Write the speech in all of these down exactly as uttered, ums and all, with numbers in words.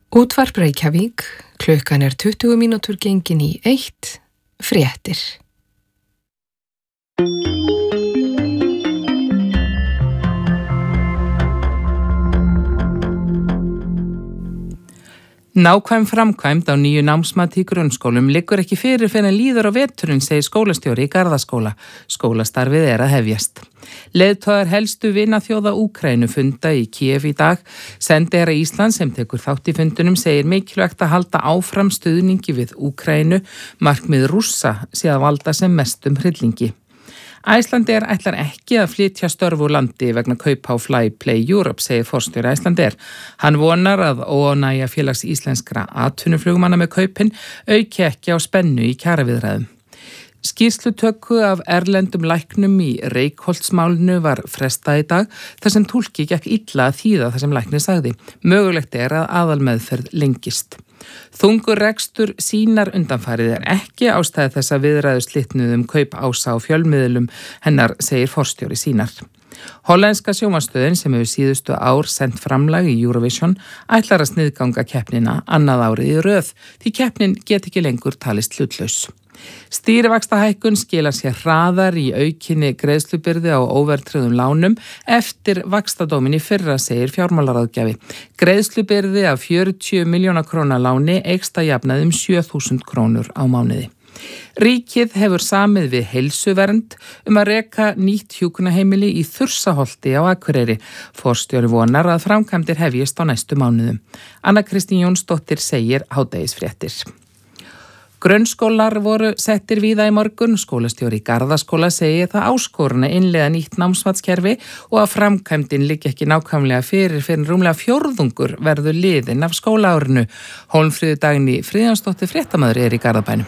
Útvarp Reykjavík, klukkan er tuttugu mínútur gengin í eitt, fréttir. Nákvæm framkvæmd á nýju námsmati í grunnskólum liggur ekki fyrir fyrr en líður á veturinn, segir skólastjóri í Garðaskóla. Skólastarfið er að hefjast. Leiðtogar helstu vinaþjóða Úkraínu funda í Kíev í dag. Sendiherra Íslands sem tekur þátt í fundunum segir mikilvægt að halda áfram stuðningi við Úkraínu, markmið Rússa sé að valda sem mestum hryllingi. Icelandair ætlar ekki að flytja störf úr landi vegna kaupa á Flyplay Europe, segir forstjóri Icelandair. Hann vonar að óánægja félags íslenskra atvinnuflugmanna með kaupin auki ekki á spennu í kjaraviðræðum. Skýrslutöku af erlendum læknum í Reykholtsmálinu var frestað í dag þar sem túlki gekk illa að þýða það sem læknir sagði. Mögulegt er að aðalmeðferð lengist. Þungur rekstur sínar undanfarið er ekki ástæði þess að viðræðu slitnuðum kaup Ása á fjölmiðlum hennar, segir forstjóri sínar. Hollenska sjónvarpsstöðin sem hefur síðustu ár sent framlag í Eurovision ætlar að sniðganga keppnina annað árið í röð því keppnin get ekki lengur talist hlutlaus. Stýrivaxtahækkun skilar sér hraðar í aukinni greiðslubyrði á óverðtryggðum lánum eftir vaxtadómin í fyrra, segir fjármálaráðgjafi. Greiðslubyrði af fjörutíu milljóna króna láni eykst að jafnaði um sjö þúsund krónur á mánuði. Ríkið hefur samið við Heilsuvernd um að reka nýtt hjúkrunarheimili í Þursaholti á Akureyri. Forstjóri vonar að framkvæmdir hefjist á næstu mánuðum. Anna Kristín Jónsdóttir segir hádegisfréttir. Grunnskólar voru settir víða í morgun. Skólastjóri í Garðaskóla segir það áskorun að innleiða nýtt námsmatskerfi og að framkvæmdin liggi ekki nákvæmlega fyrir fyrir rúmlega fjórðungur verður liðin af skólaárinu. Hólmfríður Dagný Friðjónsdóttir fréttamaður er í Garðabænum.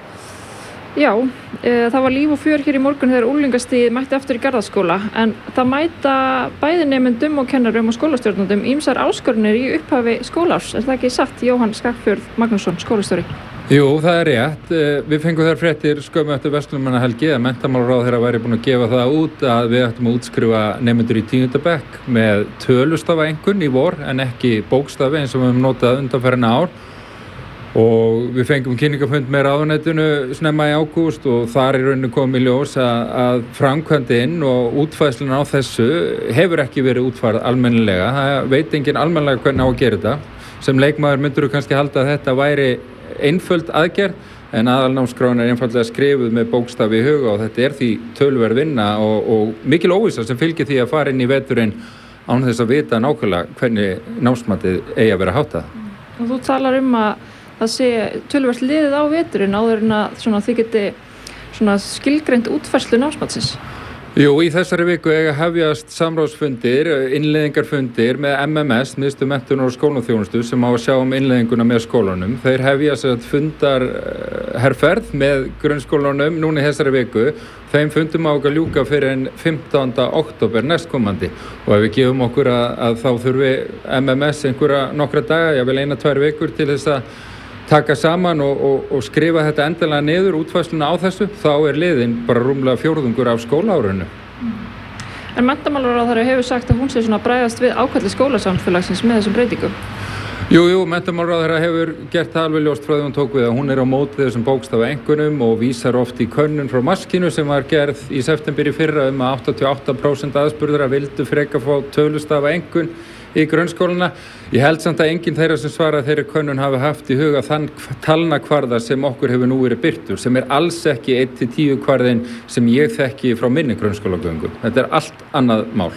Já, e, það var líf og fjör hér í morgun þegar unglingastigið mætti aftur í Garðaskóla en það mæta bæði nemendum og kennarum og skólastjórnendum ýmsar áskorunir í upphafi skólaárs. Er það ekki satt, Jóhann Skagfjörð Magnússon, skólastjóri? Jú, það er rétt. Við fengum þær fréttir skömmu eftir verslunarmannahelgi að menntamálaráðherra væri búin að gefa það út að við ættum að útskrifa nemendur í tíunda bekk með tölustafaeinkunn í vor en ekki bókstafi eins og við höfum notað undanfarin ár. Og við fengum kynningafund með ráðuneytinu snemma í ágúst og þar í rauninu kom í ljós að, að framkvæmdin og útfæðslun á þessu hefur ekki verið útfærð almennilega. Það veit enginn almennilega hvernig á að gera þetta. Sem leikmaður myndur þú kannski halda að þetta væri einföld aðgerð en aðalnámskráin er einfaldlega skrifuð með bókstafi í huga og þetta er því töluverð vinna og, og mikil óvissa sem fylgir því að fara inn í veturinn án þess að vita nákvæmlega hvernig námsmatið eigi að vera háttað. Og þú talar um að það sé töluvert liðið á veturinn áður en að svona, þið geti svona, skilgreint útfærslu námsmatsins. Jú, í þessari viku eiga hefjast samráðsfundir, innleiðingarfundir með M M S, Miðstöð menntunar og skólaþjónustu sem á að sjá um innleiðinguna með skólanum. Þeir hefjast fundar herferð með grunnskólanum núna í þessari viku. Þeim fundum á að ljúka fyrir en fimmtánda október næstkomandi og ef við gefum okkur að, að þá þurfi M M S einhverja nokkra daga, ég vil eina tvær vikur til þess að taka saman og, og, og skrifa þetta endilega niður útfærsluna á þessu, þá er liðin bara rúmlega fjórðungur af skólaárinu. En menntamálaráðherra hefur sagt að hún sé svona bregðast við ákalli skólasamfélagsins með þessum breytingum. Jú, jú, menntamálaráðherra hefur gert það alveg ljóst frá því hún tók við að hún er á móti þessum bókstafaeinkunnum og vísar oft í könnun frá Maskínu sem var gerð í september í fyrra um að áttatíu og átta prósent aðspurðra vildu frekar fá tölustafaeinkunn í grunnskólana. Ég held samt að enginn þeirra sem svara þeirri könnun hafi haft í huga þann talnakvarða sem okkur hefur nú verið birtur, sem er alls ekki eitt til tíu kvarðin sem ég þekki frá minni grunnskólagöngu. Þetta er allt annað mál.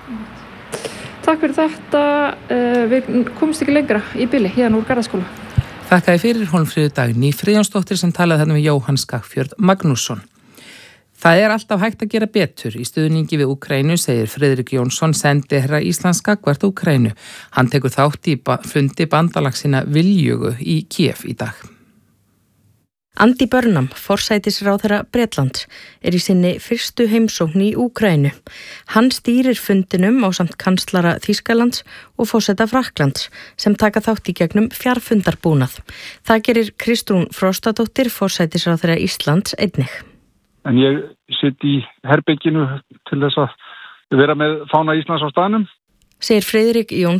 Takk fyrir þetta. Við komumst ekki lengra í bili hérna úr Garðaskóla. Þakkaði fyrir Hólmfríður Dagný Friðjónsdóttir sem talaði þarna við Jóhann Skagfjörð Magnússon. Það er alltaf hægt að gera betur í stuðningi við Úkraínu, segir Friðrik Jónsson, sendiherra Íslands gagnvart Úkraínu. Hann tekur þátt í fundi bandalagsina Viljugu í Kíev í dag. Andy Burnham, forsætisráðherra Bretlands, er í sinni fyrstu heimsókn í Úkraínu. Hann stýrir fundinum ásamt kanslara Þýskalands og forseta Frakklands sem taka þátt í gegnum fjarfundarbúnað. Það gerir Kristrún Frostadóttir, forsætisráðherra Íslands, einnig. En ég sitt í herberginu til þess að vera með fána Íslands á staðnum. Segir Friðrik Jónsson